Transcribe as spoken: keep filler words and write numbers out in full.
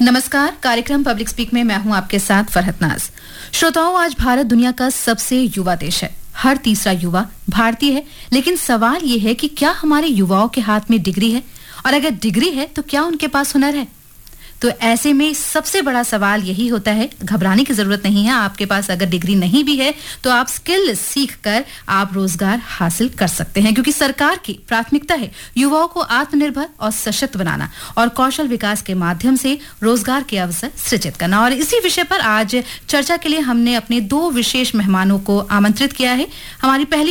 नमस्कार, कार्यक्रम public speak में मैं हूं आपके साथ फरहत नाज। श्रोताओं, आज भारत दुनिया का सबसे युवा देश है। हर तीसरा युवा भारतीय है, लेकिन सवाल ये है कि क्या हमारे युवाओं के हाथ में डिग्री है, और अगर डिग्री है तो क्या उनके पास हुनर है? तो ऐसे में सबसे बड़ा सवाल यही होता है, घबराने की जरूरत नहीं है। आपके पास अगर डिग्री नहीं भी है तो आप स्किल सीख कर आप रोजगार हासिल कर सकते हैं, क्योंकि सरकार की प्राथमिकता है युवाओं को आत्मनिर्भर और सशक्त बनाना और कौशल विकास के माध्यम से रोजगार के अवसर सृजित करना। और इसी विषय पर आज चर्चा के लिए हमने अपने दो विशेष मेहमानों को आमंत्रित किया है। हमारी पहली